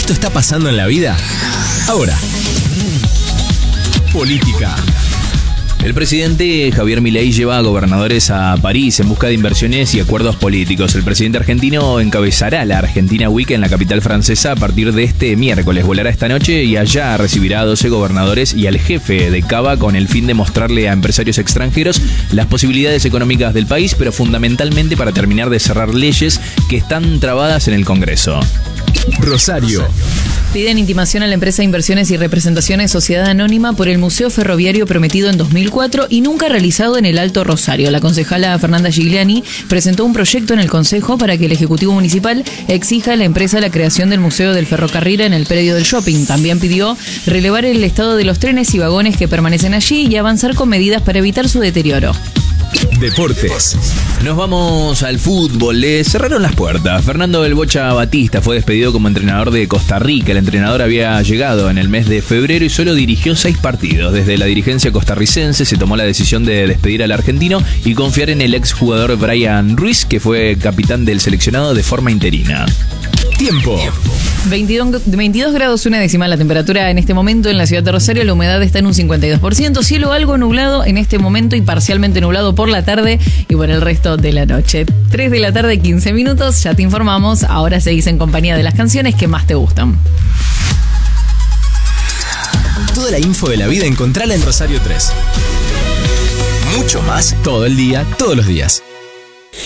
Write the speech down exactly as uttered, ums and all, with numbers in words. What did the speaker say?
Esto está pasando en la vida ahora. Política. El presidente Javier Milei lleva a gobernadores a París en busca de inversiones y acuerdos políticos. El presidente argentino encabezará la Argentina Week en la capital francesa a partir de este miércoles. Volará esta noche y allá recibirá a doce gobernadores y al jefe de Cava con el fin de mostrarle a empresarios extranjeros las posibilidades económicas del país, pero fundamentalmente para terminar de cerrar leyes que están trabadas en el Congreso. Rosario. Piden intimación a la empresa Inversiones y Representaciones Sociedad Anónima por el Museo Ferroviario prometido en dos mil cuatro y nunca realizado en el Alto Rosario. La concejala Fernanda Gigliani presentó un proyecto en el Consejo para que el Ejecutivo Municipal exija a la empresa la creación del Museo del Ferrocarril en el predio del shopping. También pidió relevar el estado de los trenes y vagones que permanecen allí y avanzar con medidas para evitar su deterioro. Deportes. Nos vamos al fútbol. Le cerraron las puertas. Fernando El Bocha Batista fue despedido como entrenador de Costa Rica. El entrenador había llegado en el mes de febrero y solo dirigió seis partidos. Desde la dirigencia costarricense se tomó la decisión de despedir al argentino y confiar en el exjugador Brian Ruiz, que fue capitán del seleccionado de forma interina. Tiempo. veintidós, veintidós grados una décima la temperatura en este momento en la ciudad de Rosario. La humedad está en un cincuenta y dos por ciento. Cielo algo nublado en este momento y parcialmente nublado por la tarde y por el resto de la noche. tres de la tarde, quince minutos. Ya te informamos. Ahora seguís en compañía de las canciones que más te gustan. Toda la info de la vida encontrala en Rosario tres. Mucho más todo el día, todos los días.